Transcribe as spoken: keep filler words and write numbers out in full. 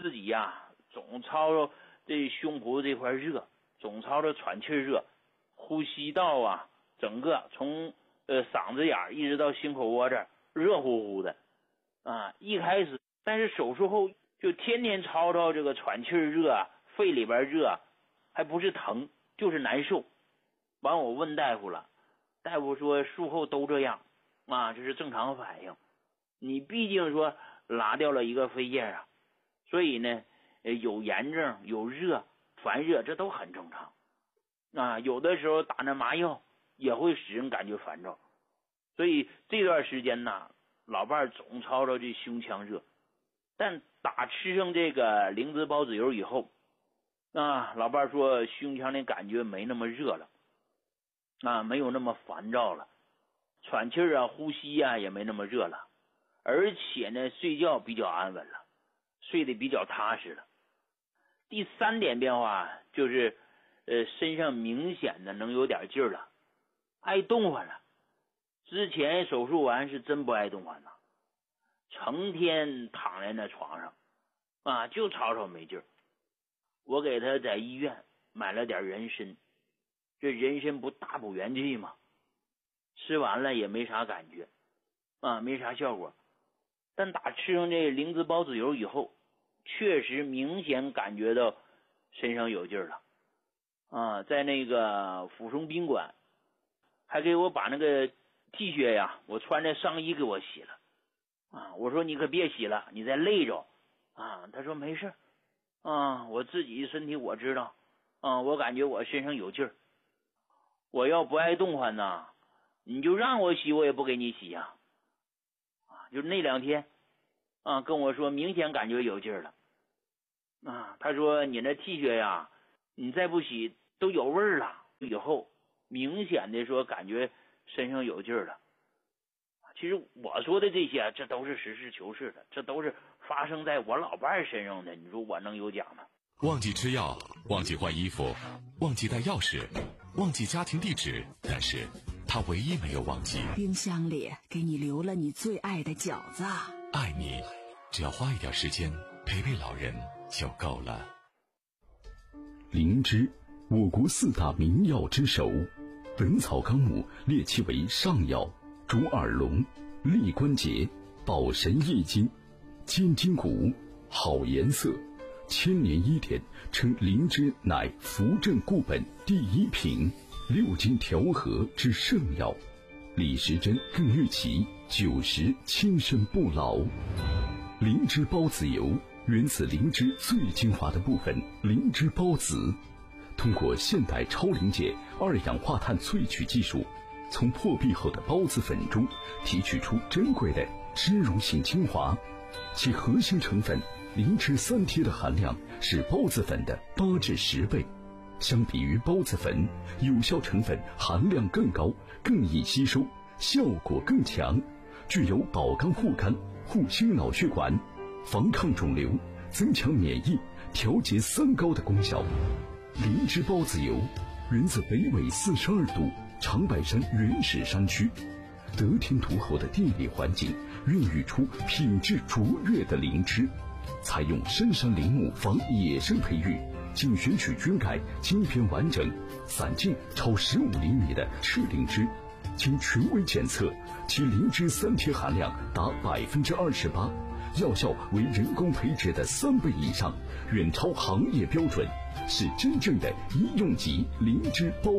自己呀、啊、总操着这胸脯这块热，总操着喘气热，呼吸道啊整个从呃嗓子眼一直到心口窝这儿热乎乎的啊。一开始但是手术后就天天操着这个喘气热，肺里边热，还不是疼就是难受。完我问大夫了，大夫说术后都这样啊，这是正常反应，你毕竟说拉掉了一个肺叶啊，所以呢有炎症有热烦热这都很正常啊。有的时候打那麻药也会使人感觉烦躁，所以这段时间呢老伴儿总操着这胸腔热。但打吃上这个灵芝孢子油以后啊，老伴儿说胸腔的感觉没那么热了啊，没有那么烦躁了，喘气啊呼吸啊也没那么热了，而且呢睡觉比较安稳了，睡得比较踏实了。第三点变化就是呃身上明显的能有点劲儿了，爱动弹了。之前手术完是真不爱动弹呐，成天躺在那床上啊，就吵吵没劲儿。我给他在医院买了点人参，这人参不大补元气吗？吃完了也没啥感觉啊，没啥效果。但打吃上这灵芝孢子油以后，确实明显感觉到身上有劲儿了啊。在那个抚松宾馆还给我把那个 T 恤呀，我穿着上衣给我洗了啊。我说你可别洗了，你再累着啊。他说没事啊，我自己身体我知道啊，我感觉我身上有劲儿，我要不爱动弹呐，你就让我洗我也不给你洗呀啊。就那两天啊跟我说明显感觉有劲儿了啊。他说你那 T 恤呀，你再不洗都有味儿了，以后明显的说感觉身上有劲儿了。其实我说的这些这都是实事求是的，这都是发生在我老伴儿身上的，你说我能有讲吗？ 忘记吃药，忘记换衣服，忘记带钥匙，忘记家庭地址，但是他唯一没有忘记， 冰箱里给你留了你最爱的饺子。 爱你只要花一点时间陪陪老人就够了。 灵芝，我国四大名药之首，本草纲目列其为上药，主耳聋、利关节、保神益精、坚筋骨，好颜色。千年医典称灵芝乃扶正固本第一品，六经调和之圣药。李时珍更誉其九十轻身不老。灵芝孢子油源自灵芝最精华的部分灵芝孢子，通过现代超临界二氧化碳萃取技术，从破壁后的孢子粉中提取出珍贵的脂溶性精华，其核心成分灵芝三萜的含量是孢子粉的八至十倍，相比于孢子粉，有效成分含量更高，更易吸收，效果更强，具有保肝护肝、护心脑血管、防抗肿瘤、增强免疫、调节三高的功效。灵芝孢子油源自北纬四十二度长白山原始山区，得天独厚的地理环境孕育出品质卓越的灵芝，采用深山林木防野生培育，仅选取菌盖茎片完整、散径超十五厘米的赤灵芝，经权威检测，其灵芝三萜含量达百分之二十八，药效为人工培植的三倍以上，远超行业标准，是真正的医用级灵芝孢